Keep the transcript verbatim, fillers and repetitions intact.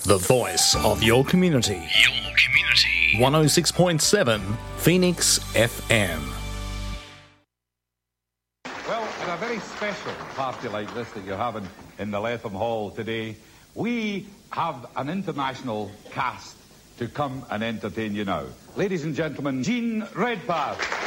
The voice of your community. Your community. one oh six point seven Phoenix F M. Well, in a very special party like this that you're having in the Latham Hall today, we have an international cast to come and entertain you now. Ladies and gentlemen, Jean Redpath.